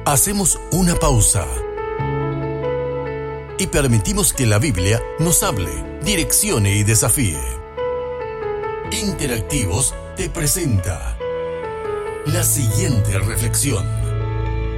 Hacemos una pausa y permitimos que la Biblia nos hable, direccione y desafíe. Interactivos te presenta la siguiente reflexión.